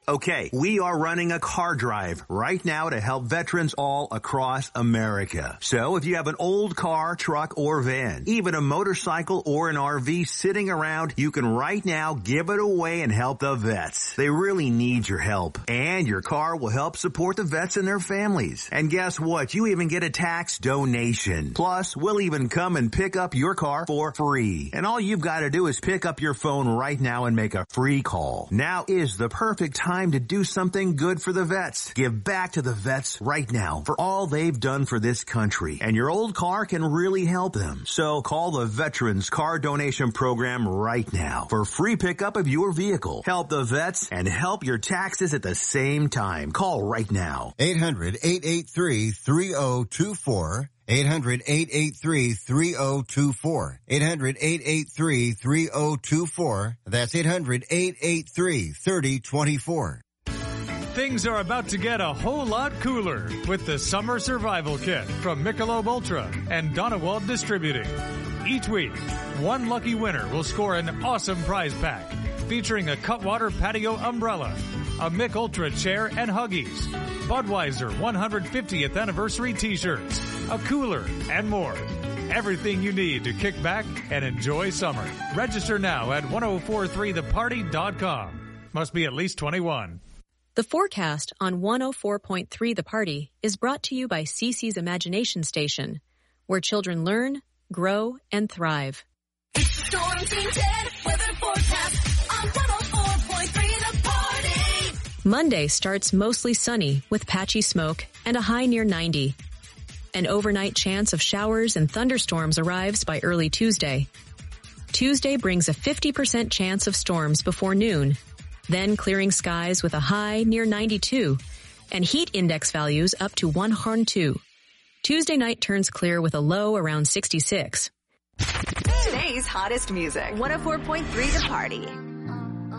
Okay, we are running a car drive right now to help veterans all across America. So if you have an old car, truck, or van, even a motorcycle or an RV sitting around, you can right now give it away and help the vets. They really need your help. And your car will help support the vets and their families. And guess what? You even get a tax donation. Plus, we'll even come and pick up your car for free. And all you've got to do is pick up your phone right now and make a free call. Now is the perfect time to do something good for the vets. Give back to the vets right now for all they've done for this country. And your old car can really help them. So call the Veterans Car Donation Program right now for free pickup of your vehicle. Help the vets and help your taxes at the same time. Call right now. 800-883-3024. 800-883-3024. 800-883-3024. That's 800-883-3024. Things are about to get a whole lot cooler with the Summer Survival Kit from Michelob Ultra and Donewald Distributing. Each week, one lucky winner will score an awesome prize pack featuring a Cutwater patio umbrella, a Mich Ultra chair and Huggies, Budweiser 150th anniversary t-shirts, a cooler, and more. Everything you need to kick back and enjoy summer. Register now at 1043theparty.com. Must be at least 21. The forecast on 104.3 The Party is brought to you by CeCe's Imagination Station, where children learn, grow, and thrive. It's the Storm Team 10 weather forecast on 104.3 The Party. Monday starts mostly sunny with patchy smoke and a high near 90. An overnight chance of showers and thunderstorms arrives by early Tuesday. Tuesday brings a 50% chance of storms before noon, then clearing skies with a high near 92 and heat index values up to 102. Tuesday night turns clear with a low around 66. Today's hottest music. 104.3 The Party.